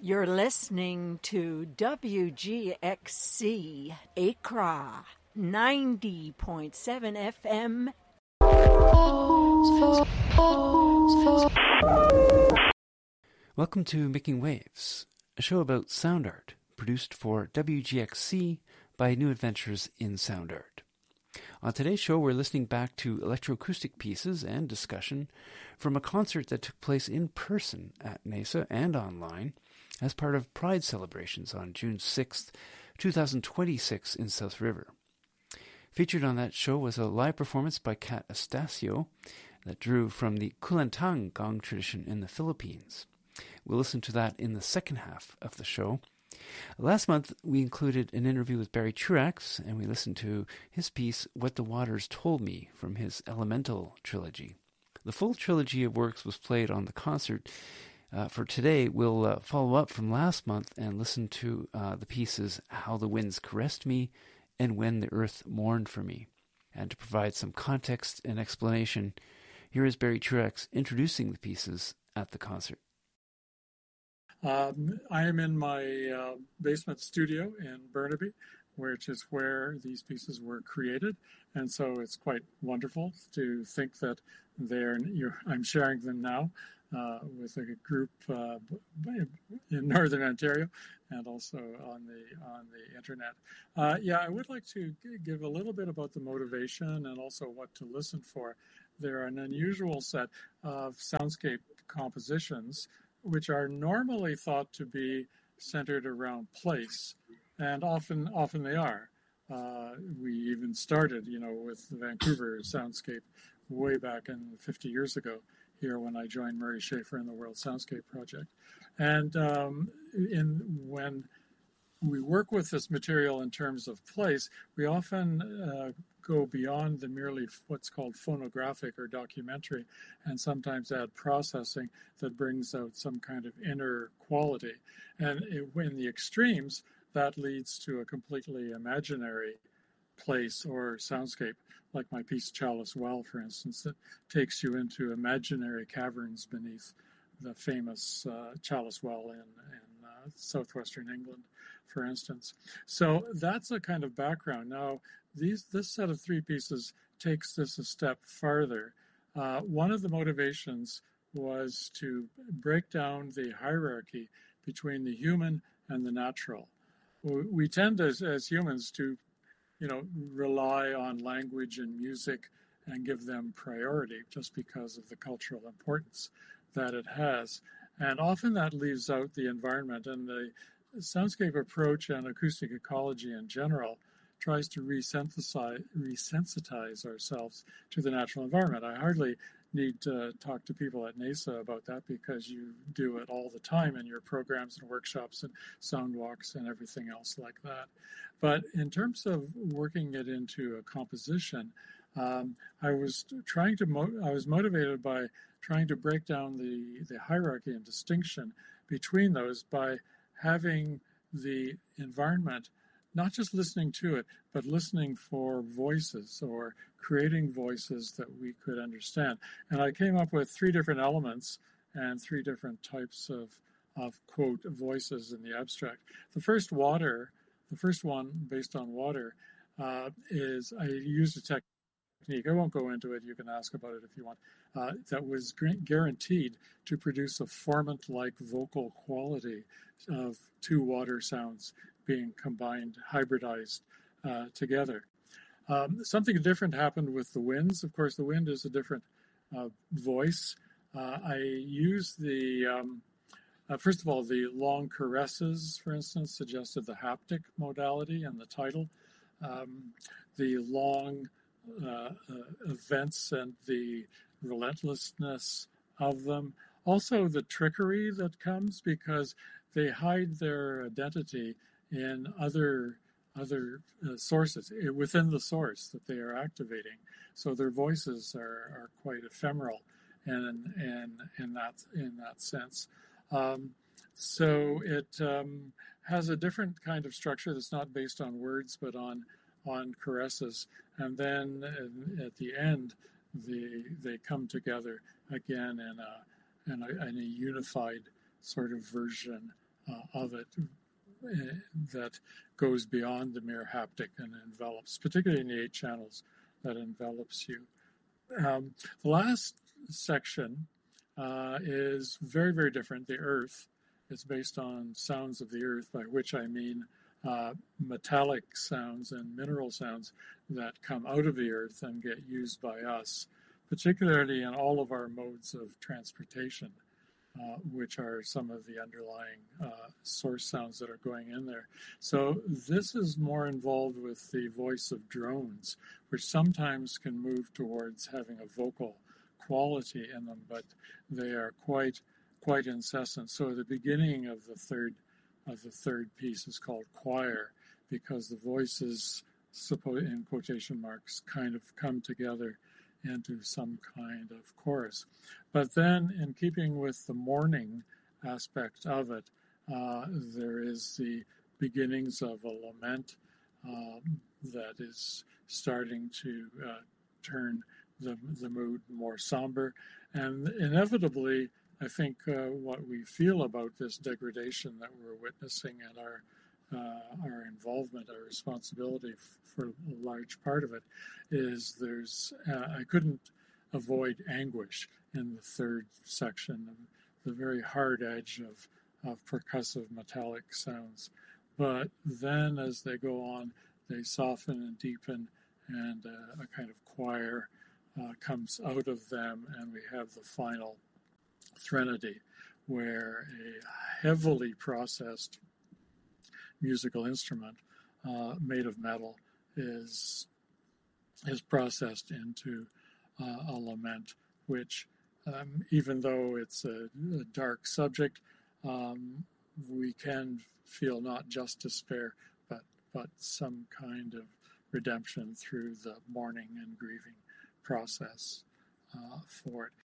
You're listening to WGXC Accra 90.7 FM. Welcome to Making Waves, a show about sound art produced for WGXC by New Adventures in Sound Art. On today's show, we're listening back to electroacoustic pieces and discussion from a concert that took place in person at NAISA and online as part of Pride celebrations on June 6th, 2026 in South River. Featured on that show was a live performance by Kat Astacio that drew from the Kulintang gong tradition in the Philippines. We'll listen to that in the second half of the show. Last month, we included an interview with Barry Truax, and we listened to his piece, What the Waters Told Me, from his Elemental trilogy. The full trilogy of works was played on the concert. For today, we'll follow up from last month and listen to the pieces How the Winds Caressed Me and When the Earth Mourned for Me. And to provide some context and explanation, here is Barry Truax introducing the pieces at the concert. I am in my basement studio in Burnaby, which is where these pieces were created. And so it's quite wonderful to think that I'm sharing them now with a group in Northern Ontario and also on the internet. I would like to give a little bit about the motivation and also what to listen for. They're an unusual set of soundscape compositions which are normally thought to be centered around place, and often they are. We even started, with the Vancouver soundscape way back in 50 years ago here when I joined Murray Schafer in the World Soundscape Project. And when we work with this material in terms of place, we often go beyond the merely what's called phonographic or documentary, and sometimes add processing that brings out some kind of inner quality. And in the extremes, that leads to a completely imaginary place or soundscape, like my piece Chalice Well, for instance, that takes you into imaginary caverns beneath the famous Chalice Well in southwestern England, for instance. So that's a kind of background. Now, this set of three pieces takes this a step farther. One of the motivations was to break down the hierarchy between the human and the natural. We tend as humans to, rely on language and music and give them priority just because of the cultural importance that it has. And often that leaves out the environment, and the soundscape approach and acoustic ecology in general tries to resensitize ourselves to the natural environment. I hardly need to talk to people at NAISA about that because you do it all the time in your programs and workshops and sound walks and everything else like that. But in terms of working it into a composition, I was motivated by trying to break down the hierarchy and distinction between those by having the environment, not just listening to it, but listening for voices or creating voices that we could understand. And I came up with three different elements and three different types of quote, voices in the abstract. The first one, based on water, is I used a technique. I won't go into it. You can ask about it if you want. That was guaranteed to produce a formant-like vocal quality of two water sounds being combined, hybridized together. Something different happened with the winds. Of course, the wind is a different voice. I used first of all, the long caresses, for instance, suggested the haptic modality in the title. The long events and the relentlessness of them. Also, the trickery that comes because they hide their identity in other sources within the source that they are activating. So their voices are quite ephemeral, in that sense. So it has a different kind of structure that's not based on words but on caresses, and then at the end they come together again in a unified sort of version of it that goes beyond the mere haptic and envelops, particularly in the 8 channels, that envelops you. The last section is very, very different. The earth. It's based on sounds of the earth, by which I mean metallic sounds and mineral sounds that come out of the earth and get used by us, particularly in all of our modes of transportation, which are some of the underlying source sounds that are going in there. So this is more involved with the voice of drones, which sometimes can move towards having a vocal quality in them, but they are quite incessant. So the beginning of the third piece is called choir, because the voices, in quotation marks, kind of come together into some kind of chorus. But then, in keeping with the morning aspect of it, there is the beginnings of a lament that is starting to turn the mood more somber. And inevitably, I think what we feel about this degradation that we're witnessing and our involvement, our responsibility for a large part of it, is I couldn't avoid anguish in the third section, the very hard edge of percussive metallic sounds. But then as they go on, they soften and deepen, and a kind of choir comes out of them, and we have the final threnody, where a heavily processed musical instrument made of metal is processed into a lament, which even though it's a dark subject, we can feel not just despair, but some kind of redemption through the mourning and grieving process for it.